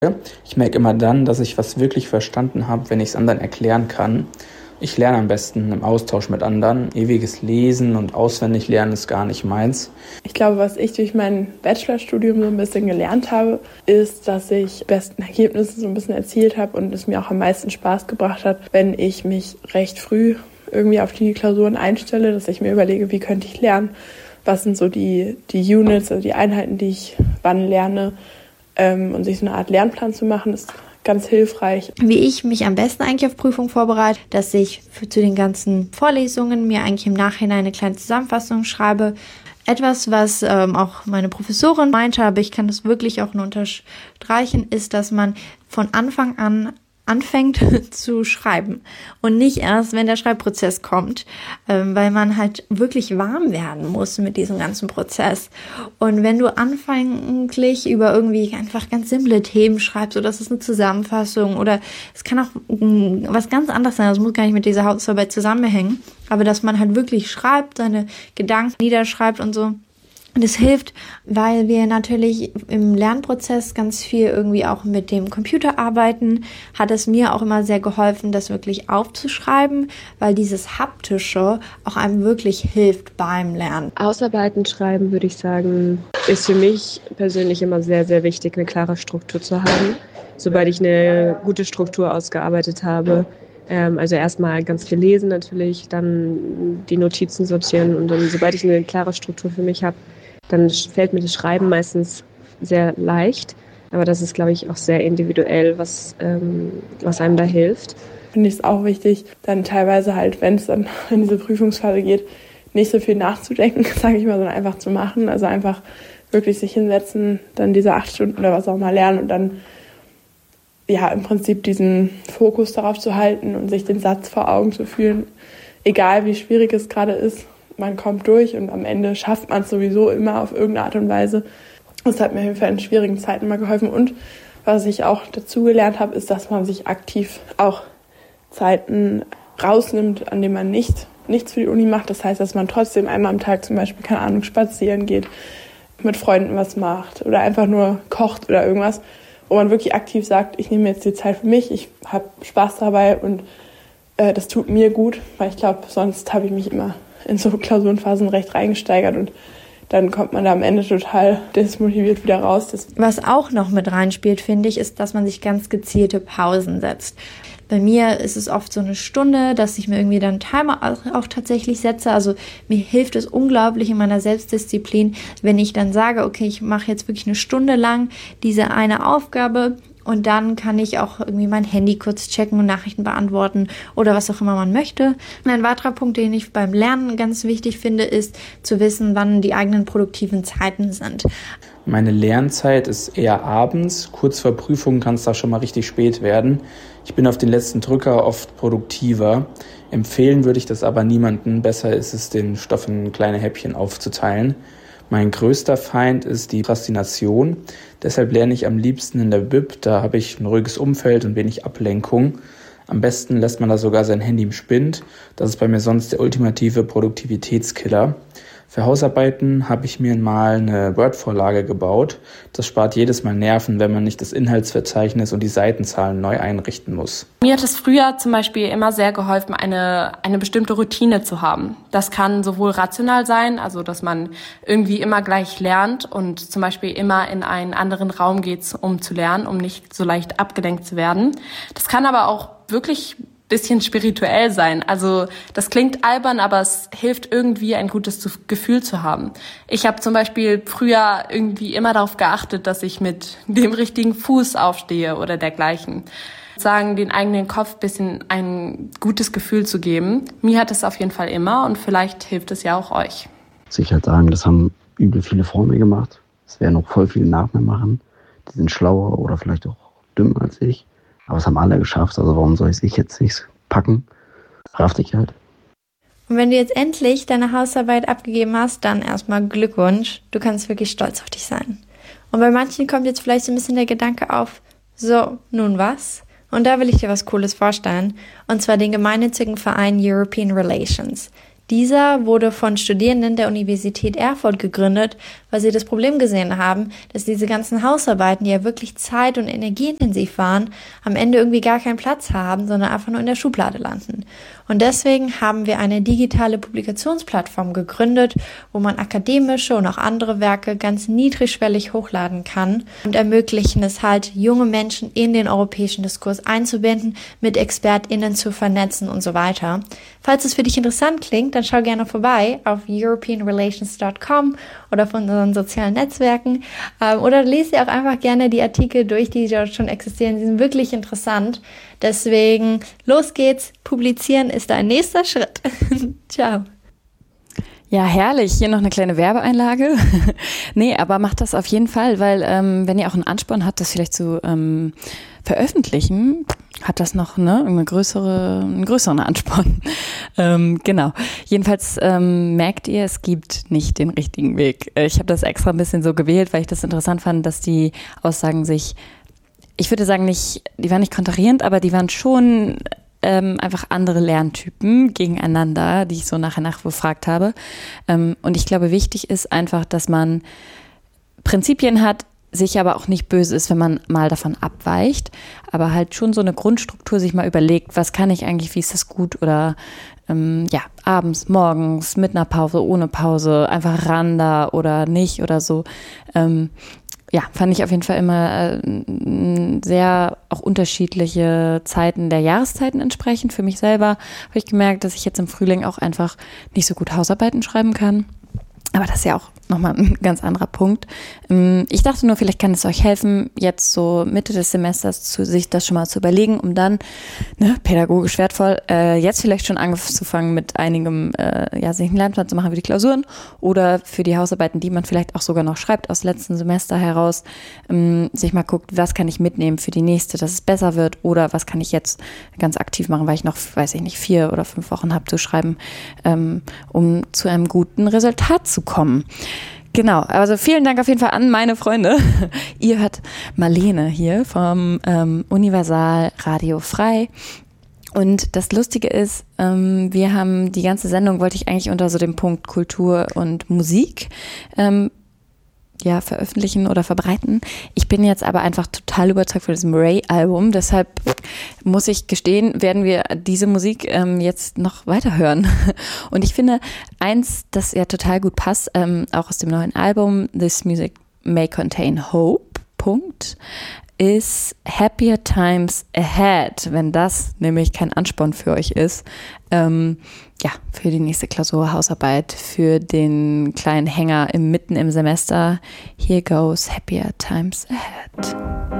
Ich merke immer dann, dass ich was wirklich verstanden habe, wenn ich es anderen erklären kann. Ich lerne am besten im Austausch mit anderen. Ewiges Lesen und auswendig lernen ist gar nicht meins. Ich glaube, was ich durch mein Bachelorstudium so ein bisschen gelernt habe, ist, dass ich die besten Ergebnisse so ein bisschen erzielt habe und es mir auch am meisten Spaß gebracht hat, wenn ich mich recht früh irgendwie auf die Klausuren einstelle, dass ich mir überlege, wie könnte ich lernen, was sind so die Units, also die Einheiten, die ich wann lerne, und sich so eine Art Lernplan zu machen, ist ganz hilfreich. Wie ich mich am besten eigentlich auf Prüfung vorbereite, dass ich zu den ganzen Vorlesungen mir eigentlich im Nachhinein eine kleine Zusammenfassung schreibe. Etwas, was auch meine Professorin meinte, aber ich kann das wirklich auch nur unterstreichen, ist, dass man von Anfang an anfängt zu schreiben und nicht erst, wenn der Schreibprozess kommt, weil man halt wirklich warm werden muss mit diesem ganzen Prozess. Und wenn du anfänglich über irgendwie einfach ganz simple Themen schreibst, oder das ist eine Zusammenfassung oder es kann auch was ganz anderes sein, das muss gar nicht mit dieser Hausarbeit zusammenhängen, aber dass man halt wirklich schreibt, seine Gedanken niederschreibt und so. Und es hilft, weil wir natürlich im Lernprozess ganz viel irgendwie auch mit dem Computer arbeiten, hat es mir auch immer sehr geholfen, das wirklich aufzuschreiben, weil dieses Haptische auch einem wirklich hilft beim Lernen. Hausarbeiten schreiben, würde ich sagen, ist für mich persönlich immer sehr, sehr wichtig, eine klare Struktur zu haben. Sobald ich eine gute Struktur ausgearbeitet habe, also erstmal ganz viel lesen natürlich, dann die Notizen sortieren und dann, sobald ich eine klare Struktur für mich habe, dann fällt mir das Schreiben meistens sehr leicht. Aber das ist, glaube ich, auch sehr individuell, was einem da hilft. Finde ich es auch wichtig, dann teilweise halt, wenn es dann in diese Prüfungsphase geht, nicht so viel nachzudenken, sage ich mal, sondern einfach zu machen. Also einfach wirklich sich hinsetzen, dann diese 8 Stunden oder was auch mal lernen und dann ja im Prinzip diesen Fokus darauf zu halten und sich den Satz vor Augen zu fühlen, egal wie schwierig es gerade ist. Man kommt durch und am Ende schafft man es sowieso immer auf irgendeine Art und Weise. Das hat mir auf jeden Fall in schwierigen Zeiten mal geholfen. Und was ich auch dazu gelernt habe, ist, dass man sich aktiv auch Zeiten rausnimmt, an denen man nichts für die Uni macht. Das heißt, dass man trotzdem einmal am Tag zum Beispiel, keine Ahnung, spazieren geht, mit Freunden was macht oder einfach nur kocht oder irgendwas, wo man wirklich aktiv sagt, ich nehme jetzt die Zeit für mich, ich habe Spaß dabei und das tut mir gut, weil ich glaube, sonst habe ich mich immer in so Klausurenphasen recht reingesteigert und dann kommt man da am Ende total desmotiviert wieder raus. Was auch noch mit reinspielt, finde ich, ist, dass man sich ganz gezielte Pausen setzt. Bei mir ist es oft so eine Stunde, dass ich mir irgendwie dann einen Timer auch tatsächlich setze. Also mir hilft es unglaublich in meiner Selbstdisziplin, wenn ich dann sage, okay, ich mache jetzt wirklich eine Stunde lang diese eine Aufgabe. Und dann kann ich auch irgendwie mein Handy kurz checken und Nachrichten beantworten oder was auch immer man möchte. Und ein weiterer Punkt, den ich beim Lernen ganz wichtig finde, ist zu wissen, wann die eigenen produktiven Zeiten sind. Meine Lernzeit ist eher abends. Kurz vor Prüfungen kann es da schon mal richtig spät werden. Ich bin auf den letzten Drücker oft produktiver. Empfehlen würde ich das aber niemandem. Besser ist es, den Stoff in kleine Häppchen aufzuteilen. Mein größter Feind ist die Prokrastination. Deshalb lerne ich am liebsten in der Bib. Da habe ich ein ruhiges Umfeld und wenig Ablenkung. Am besten lässt man da sogar sein Handy im Spind. Das ist bei mir sonst der ultimative Produktivitätskiller. Für Hausarbeiten habe ich mir mal eine Word-Vorlage gebaut. Das spart jedes Mal Nerven, wenn man nicht das Inhaltsverzeichnis und die Seitenzahlen neu einrichten muss. Mir hat es früher zum Beispiel immer sehr geholfen, eine bestimmte Routine zu haben. Das kann sowohl rational sein, also dass man irgendwie immer gleich lernt und zum Beispiel immer in einen anderen Raum geht, um zu lernen, um nicht so leicht abgelenkt zu werden. Das kann aber auch wirklich bisschen spirituell sein. Also das klingt albern, aber es hilft irgendwie, ein gutes Gefühl zu haben. Ich habe zum Beispiel früher irgendwie immer darauf geachtet, dass ich mit dem richtigen Fuß aufstehe oder dergleichen. Sagen, den eigenen Kopf bisschen ein gutes Gefühl zu geben. Mir hat es auf jeden Fall immer und vielleicht hilft es ja auch euch. Ich halt sagen, das haben übel viele vor mir gemacht. Es werden noch voll viele nach mir machen. Die sind schlauer oder vielleicht auch dümmer als ich. Aber es haben alle geschafft, also warum soll ich jetzt nicht packen? Raff dich halt. Und wenn du jetzt endlich deine Hausarbeit abgegeben hast, dann erstmal Glückwunsch. Du kannst wirklich stolz auf dich sein. Und bei manchen kommt jetzt vielleicht so ein bisschen der Gedanke auf, so, nun was? Und da will ich dir was Cooles vorstellen. Und zwar den gemeinnützigen Verein European Relations. Dieser wurde von Studierenden der Universität Erfurt gegründet, weil sie das Problem gesehen haben, dass diese ganzen Hausarbeiten, die ja wirklich zeit- und energieintensiv waren, am Ende irgendwie gar keinen Platz haben, sondern einfach nur in der Schublade landen. Und deswegen haben wir eine digitale Publikationsplattform gegründet, wo man akademische und auch andere Werke ganz niedrigschwellig hochladen kann und ermöglichen es halt, junge Menschen in den europäischen Diskurs einzubinden, mit ExpertInnen zu vernetzen und so weiter. Falls es für dich interessant klingt, dann schau gerne vorbei auf europeanrelations.com oder auf unseren sozialen Netzwerken oder lese dir auch einfach gerne die Artikel durch, die dort schon existieren. Die sind wirklich interessant. Deswegen, los geht's. Publizieren ist dein nächster Schritt. Ciao. Ja, herrlich. Hier noch eine kleine Werbeeinlage. Nee, aber macht das auf jeden Fall, weil wenn ihr auch einen Ansporn habt, das vielleicht zu veröffentlichen, hat das noch einen größeren Ansporn. Genau. Jedenfalls merkt ihr, es gibt nicht den richtigen Weg. Ich habe das extra ein bisschen so gewählt, weil ich das interessant fand, dass die Aussagen sich, ich würde sagen, die waren nicht kontrarierend, aber die waren schon einfach andere Lerntypen gegeneinander, die ich so nach befragt habe. Und ich glaube, wichtig ist einfach, dass man Prinzipien hat, sich aber auch nicht böse ist, wenn man mal davon abweicht, aber halt schon so eine Grundstruktur sich mal überlegt, was kann ich eigentlich, wie ist das gut oder abends, morgens, mit einer Pause, ohne Pause, einfach ran da oder nicht oder so. Fand ich auf jeden Fall immer sehr auch unterschiedliche Zeiten der Jahreszeiten entsprechend. Für mich selber habe ich gemerkt, dass ich jetzt im Frühling auch einfach nicht so gut Hausarbeiten schreiben kann. Aber das ist ja auch nochmal ein ganz anderer Punkt. Ich dachte nur, vielleicht kann es euch helfen, jetzt so Mitte des Semesters sich das schon mal zu überlegen, um dann, pädagogisch wertvoll, jetzt vielleicht schon anzufangen mit einigem, sich einen Lernplan zu machen für die Klausuren oder für die Hausarbeiten, die man vielleicht auch sogar noch schreibt aus letzten Semester heraus, sich mal guckt, was kann ich mitnehmen für die nächste, dass es besser wird oder was kann ich jetzt ganz aktiv machen, weil ich noch, 4 oder 5 Wochen habe zu schreiben, um zu einem guten Resultat zu kommen. Genau, also vielen Dank auf jeden Fall an meine Freunde. Ihr hört Marlene hier vom Universal Radio Frei. Und das Lustige ist, wir haben die ganze Sendung, wollte ich eigentlich unter so dem Punkt Kultur und Musik veröffentlichen oder verbreiten. Ich bin jetzt aber einfach total überzeugt von diesem Ray-Album. Deshalb muss ich gestehen, werden wir diese Musik jetzt noch weiterhören. Und ich finde, eins, das ja total gut passt, auch aus dem neuen Album, This Music May Contain Hope, ist Happier Times Ahead, wenn das nämlich kein Ansporn für euch ist, für die nächste Klausur, Hausarbeit, für den kleinen Hänger mitten im Semester. Here goes Happier Times Ahead.